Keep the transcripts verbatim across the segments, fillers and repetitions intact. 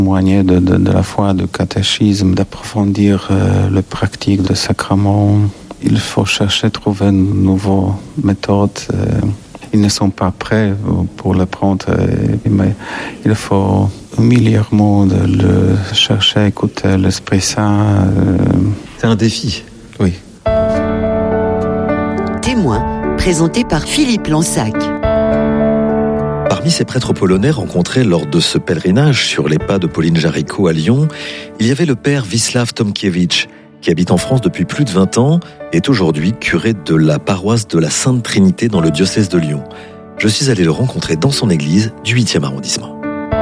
témoigner de, de, de la foi, du catéchisme, d'approfondir euh, la pratique du sacrement. Il faut chercher, trouver une nouvelle méthode. Euh, ils ne sont pas prêts pour l'apprendre, euh, mais il faut humilièrement de le chercher, écouter l'Esprit Saint. Euh... C'est un défi. Oui. Témoin, présenté par Philippe Lansac. Parmi ces prêtres polonais rencontrés lors de ce pèlerinage sur les pas de Pauline Jaricot à Lyon, il y avait le père Wisław Tomkiewicz, qui habite en France depuis plus de vingt ans et est aujourd'hui curé de la paroisse de la Sainte Trinité dans le diocèse de Lyon. Je suis allé le rencontrer dans son église du huitième arrondissement.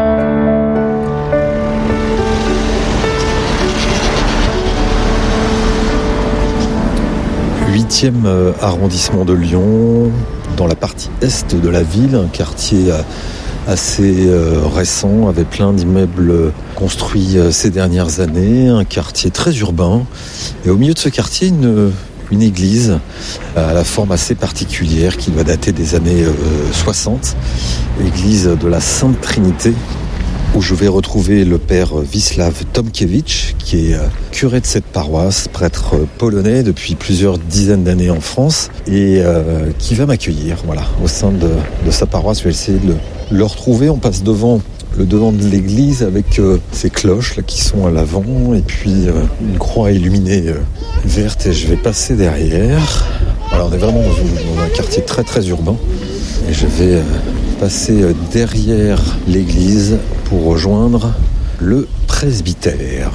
huitième arrondissement de Lyon, dans la partie est de la ville, un quartier assez récent avec plein d'immeubles construits ces dernières années, un quartier très urbain. Et au milieu de ce quartier, une, une église à la forme assez particulière qui doit dater des années soixante, église de la Sainte Trinité, où je vais retrouver le père Wisław Tomkiewicz, qui est curé de cette paroisse, prêtre polonais depuis plusieurs dizaines d'années en France, et euh, qui va m'accueillir, voilà, au sein de, de sa paroisse. Je vais essayer de le, le retrouver. On passe devant le devant de l'église avec euh, ces cloches là qui sont à l'avant, et puis euh, une croix illuminée euh, verte, et je vais passer derrière. Alors on est vraiment dans, dans un quartier très très urbain, et je vais euh, passer derrière l'église pour rejoindre le presbytère.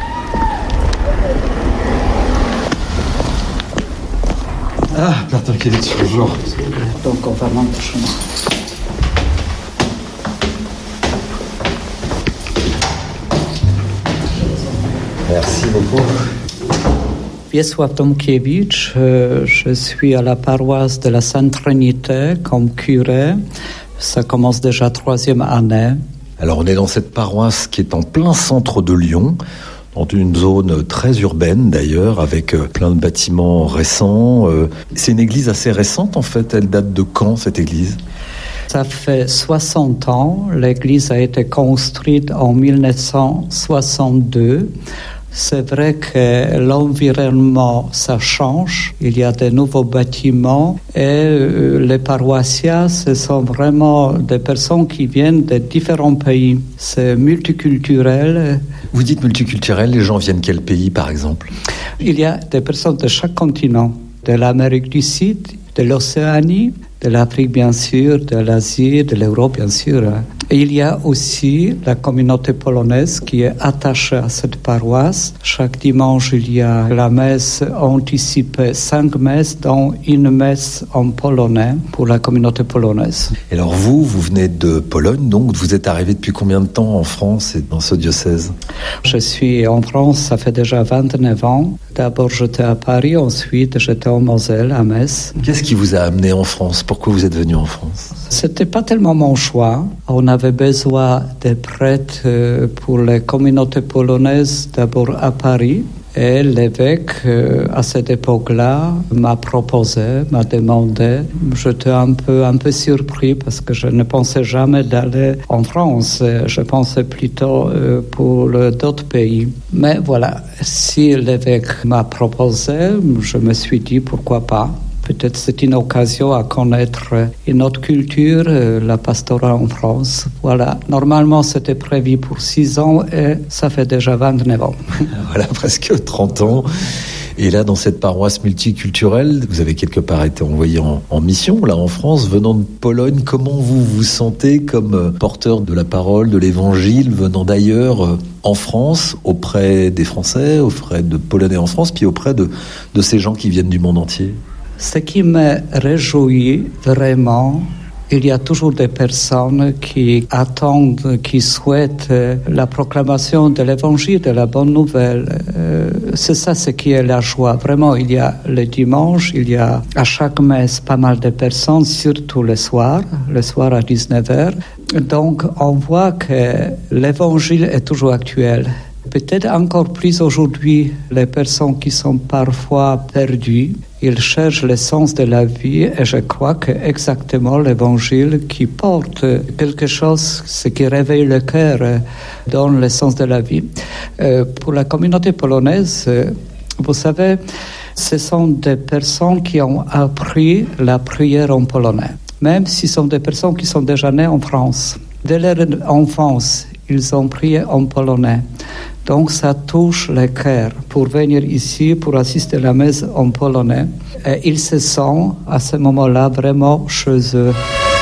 Ah, Père Tomkiewicz, bonjour. Donc on va monter chemin. Merci beaucoup. Wisław Tomkiewicz, euh, je suis à la paroisse de la Sainte Trinité comme curé. Ça commence déjà troisième année. Alors on est dans cette paroisse qui est en plein centre de Lyon, dans une zone très urbaine d'ailleurs, avec plein de bâtiments récents. C'est une église assez récente en fait. Elle date de quand cette église ? Ça fait soixante ans. L'église a été construite en dix-neuf cent soixante-deux. C'est vrai que l'environnement, ça change. Il y a de nouveaux bâtiments et les paroissiens, ce sont vraiment des personnes qui viennent de différents pays. C'est multiculturel. Vous dites multiculturel, les gens viennent quel pays par exemple ? Il y a des personnes de chaque continent, de l'Amérique du Sud, de l'Océanie, de l'Afrique bien sûr, de l'Asie, de l'Europe bien sûr. Et il y a aussi la communauté polonaise qui est attachée à cette paroisse. Chaque dimanche, il y a la messe anticipée, cinq messes, dont une messe en polonais pour la communauté polonaise. Et alors vous, vous venez de Pologne, donc vous êtes arrivé depuis combien de temps en France et dans ce diocèse ? Je suis en France, ça fait déjà vingt-neuf ans. D'abord, j'étais à Paris, ensuite j'étais en Moselle, à Metz. Qu'est-ce qui vous a amené en France ? Pourquoi vous êtes venu en France ? C'était pas tellement mon choix. On avait besoin de prêtres pour les communautés polonaises, d'abord à Paris. Et l'évêque, à cette époque-là, m'a proposé, m'a demandé. J'étais un peu, un peu surpris parce que je ne pensais jamais d'aller en France. Je pensais plutôt pour d'autres pays. Mais voilà, si l'évêque m'a proposé, je me suis dit pourquoi pas. Peut-être c'est une occasion à connaître une autre culture, la pastorale en France. Voilà, normalement c'était prévu pour six ans et ça fait déjà vingt-neuf ans. Voilà, presque trente ans. Et là, dans cette paroisse multiculturelle, vous avez quelque part été envoyé en, en mission, là en France, venant de Pologne. Comment vous vous sentez comme porteur de la parole, de l'évangile, venant d'ailleurs en France, auprès des Français, auprès de Polonais en France, puis auprès de, de ces gens qui viennent du monde entier ? Ce qui me réjouit vraiment, il y a toujours des personnes qui attendent, qui souhaitent la proclamation de l'évangile, de la bonne nouvelle. C'est ça ce qui est la joie. Vraiment, il y a le dimanche, il y a à chaque messe pas mal de personnes, surtout le soir, le soir à dix-neuf heures. Donc, on voit que l'évangile est toujours actuel. Peut-être encore plus aujourd'hui, les personnes qui sont parfois perdues. Ils cherchent le sens de la vie et je crois que exactement l'évangile qui porte quelque chose, ce qui réveille le cœur, donne le sens de la vie. Euh, pour la communauté polonaise, vous savez, ce sont des personnes qui ont appris la prière en polonais, même si ce sont des personnes qui sont déjà nées en France. Dès leur enfance, ils ont prié en polonais. Donc ça touche le cœur pour venir ici, pour assister à la messe en polonais. Et ils se sentent à ce moment-là vraiment chez eux.